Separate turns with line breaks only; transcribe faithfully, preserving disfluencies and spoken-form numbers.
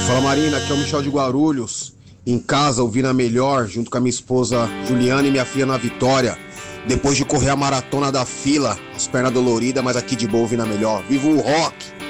Fala Marina, aqui é o Michel de Guarulhos. Em casa, ouvindo a melhor, junto com a minha esposa Juliana e minha filha na Vitória. Depois de correr a maratona da fila, as pernas doloridas, mas aqui de boa ouvindo a melhor. Viva o rock!